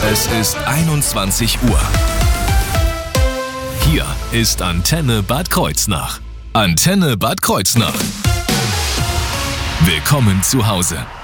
Es ist 21 Uhr. Hier ist Antenne Bad Kreuznach. Antenne Bad Kreuznach. Willkommen zu Hause.